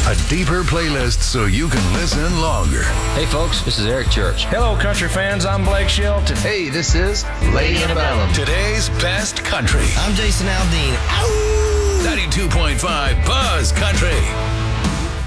A deeper playlist so you can listen longer. Hey folks, this is Eric Church. Hello country fans, I'm Blake Shelton. Hey, this is Lady Antebellum. Today's best country. I'm Jason Aldean. 92.5 Buzz Country.